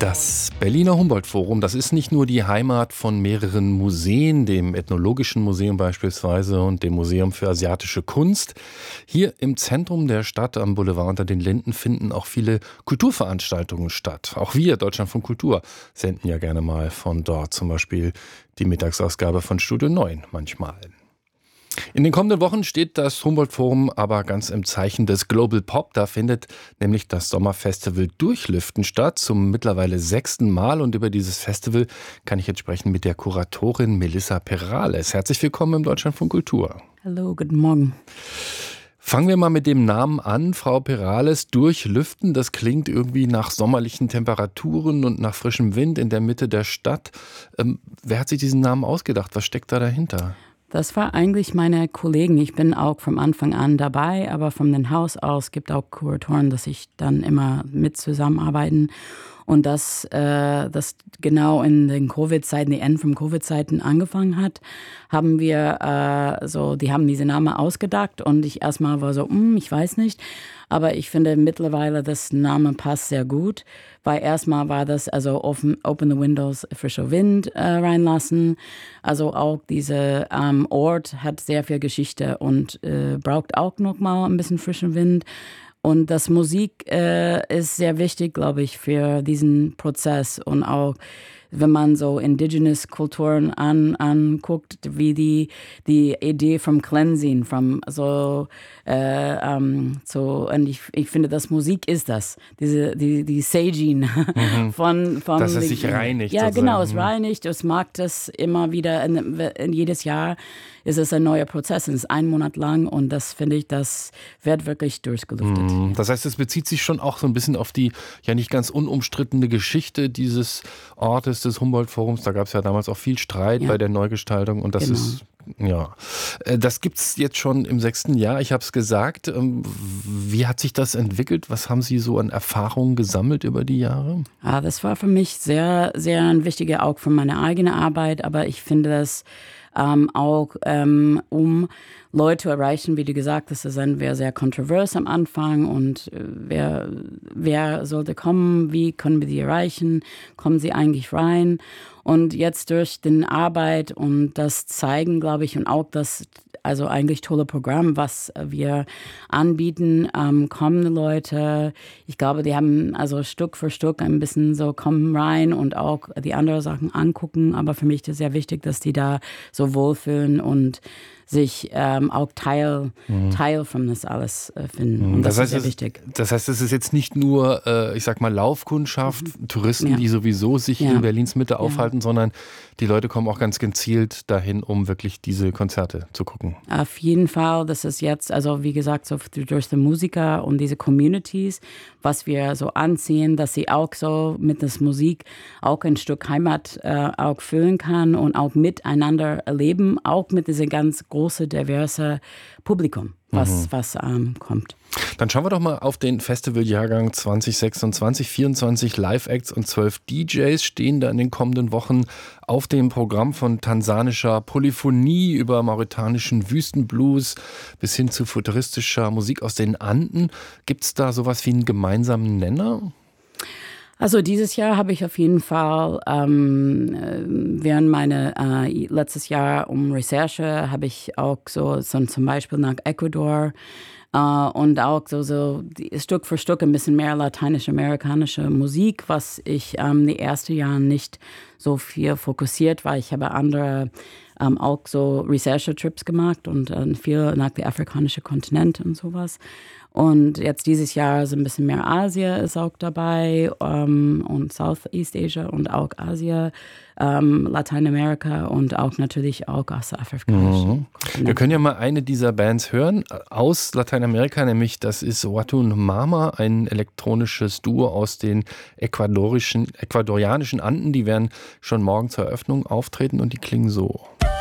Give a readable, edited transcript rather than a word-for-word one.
Das Berliner Humboldt-Forum, das ist nicht nur die Heimat von mehreren Museen, dem Ethnologischen Museum beispielsweise und dem Museum für asiatische Kunst. Hier im Zentrum der Stadt am Boulevard unter den Linden finden auch viele Kulturveranstaltungen statt. Auch wir, Deutschlandfunk Kultur, senden ja gerne mal von dort, zum Beispiel die Mittagsausgabe von Studio 9 manchmal. In den kommenden Wochen steht das Humboldt-Forum aber ganz im Zeichen des Global Pop. Da findet nämlich das Sommerfestival Durchlüften statt, zum mittlerweile 6. Mal. Und über dieses Festival kann ich jetzt sprechen mit der Kuratorin Melissa Perales. Herzlich willkommen im Deutschlandfunk Kultur. Hallo, guten Morgen. Fangen wir mal mit dem Namen an, Frau Perales. Durchlüften, das klingt irgendwie nach sommerlichen Temperaturen und nach frischem Wind in der Mitte der Stadt. Wer hat sich diesen Namen ausgedacht? Was steckt da dahinter? Das war eigentlich meine Kollegen. Ich bin auch vom Anfang an dabei, aber von dem Haus aus gibt auch Kuratoren, dass ich dann immer mit zusammenarbeiten. Und das genau in den Covid-Zeiten, die Ende von Covid-Zeiten angefangen hat, haben wir die haben diese Namen ausgedacht und ich erstmal war so, ich weiß nicht. Aber ich finde mittlerweile, das Name passt sehr gut, weil erstmal war das also open the windows, frischer Wind reinlassen. Also auch dieser Ort hat sehr viel Geschichte und braucht auch nochmal ein bisschen frischen Wind. Und das Musik ist sehr wichtig, glaube ich, für diesen Prozess. Und auch, wenn man so indigenous Kulturen anguckt, wie die Idee vom Cleansing, und ich finde, das Musik ist das. Die Saging von dass es sich reinigt. Ja, sozusagen. Genau, es reinigt. Es mag das immer wieder, in jedes Jahr ist es ein neuer Prozess. Es ist 1 Monat lang und das finde ich, das wird wirklich durchgelüftet. Das heißt, es bezieht sich schon auch so ein bisschen auf die ja nicht ganz unumstrittene Geschichte dieses Ortes, des Humboldt-Forums. Da gab es ja damals auch viel Streit bei der Neugestaltung und das ist, das gibt es jetzt schon im 6. Jahr. Ich habe es gesagt. Wie hat sich das entwickelt? Was haben Sie so an Erfahrungen gesammelt über die Jahre? Ja, das war für mich sehr, sehr ein wichtiger, auch für meine eigene Arbeit. Aber ich finde das auch, um Leute zu erreichen, wie du gesagt hast, das wäre sehr kontrovers am Anfang und wer sollte kommen, wie können wir die erreichen, kommen sie eigentlich rein? Und jetzt durch die Arbeit und das Zeigen, glaube ich, und auch das also eigentlich tolle Programm, was wir anbieten, kommende Leute. Ich glaube, die haben also Stück für Stück ein bisschen so kommen rein und auch die anderen Sachen angucken. Aber für mich ist es sehr wichtig, dass die da so wohlfühlen und sich auch Teil von das alles finden. Und das ist sehr wichtig. Das heißt, es ist jetzt nicht nur, ich sag mal, Laufkundschaft, Touristen, die sowieso sich in Berlins Mitte aufhalten, sondern die Leute kommen auch ganz gezielt dahin, um wirklich diese Konzerte zu gucken. Auf jeden Fall, das ist jetzt, also wie gesagt, so durch die Musiker und diese Communities, was wir so anziehen, dass sie auch so mit der Musik auch ein Stück Heimat auch füllen kann und auch miteinander erleben, auch mit diesem ganz große, diverse Publikum, was kommt. Dann schauen wir doch mal auf den Festivaljahrgang 2026. 24 Live-Acts und 12 DJs stehen da in den kommenden Wochen auf dem Programm, von tansanischer Polyphonie über mauretanischen Wüstenblues bis hin zu futuristischer Musik aus den Anden. Gibt es da sowas wie einen gemeinsamen Nenner? Also dieses Jahr habe ich auf jeden Fall, während meiner letztes Jahr Recherche, habe ich auch so zum Beispiel nach Ecuador und auch so Stück für Stück ein bisschen mehr lateinisch-amerikanische Musik, was ich die ersten Jahre nicht so viel fokussiert war. Ich habe andere auch so Research-Trips gemacht und viel nach dem afrikanischen Kontinent und sowas. Und jetzt dieses Jahr ist ein bisschen mehr Asien ist auch dabei und Southeast Asia und auch Asien, Lateinamerika und auch natürlich auch ostafrikanischen Kontinent. Wir können ja mal eine dieser Bands hören aus Lateinamerika, nämlich das ist Watun Mama, ein elektronisches Duo aus den ecuadorianischen Anden. Die werden schon morgen zur Eröffnung auftreten und die klingen so.